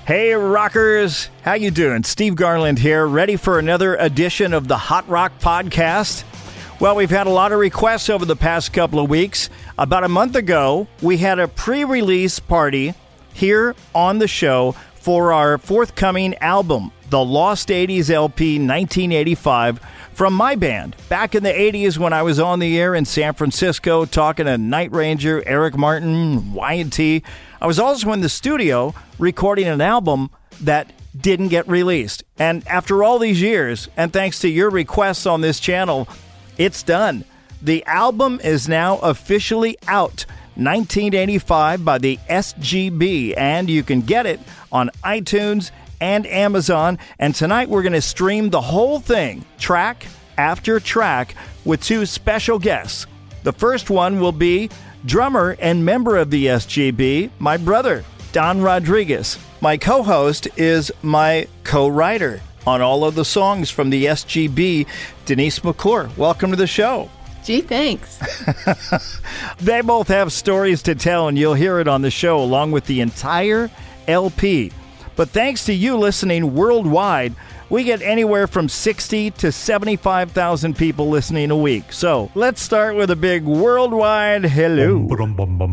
Hey, rockers. How you doing? Steve Garland here, ready for another edition of the Hot Rock Podcast. Well, we've had a lot of requests over the past couple of weeks. About a month ago, we had a pre-release party here on the show for our forthcoming album, The Lost 80s LP 1985, from my band. Back in the 80s when I was on the air in San Francisco talking to Night Ranger, Eric Martin, Y&T. I was also in the studio recording an album that didn't get released. And after all these years, and thanks to your requests on this channel, it's done. The album is now officially out, 1985 by the SGB, and you can get it on iTunes and Amazon. And tonight we're going to stream the whole thing, track after track, with two special guests. The first one will be drummer and member of the SGB, my brother, Don Rodriguez. My co-host is my co-writer on all of the songs from the SGB, Denise McClure. Welcome to the show. Gee, thanks. They both have stories to tell, and you'll hear it on the show along with the entire LP. But thanks to you listening worldwide, we get anywhere from 60 to 75,000 people listening a week. So let's start with a big worldwide hello.